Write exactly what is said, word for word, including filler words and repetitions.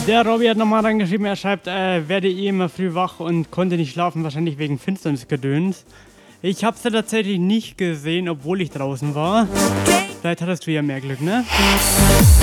Der Robby hat nochmal reingeschrieben, er schreibt, äh, werde eh immer früh wach und konnte nicht schlafen, wahrscheinlich wegen Finsternisgedöns. Ich hab's ja tatsächlich nicht gesehen, obwohl ich draußen war. Vielleicht hattest du ja mehr Glück, ne?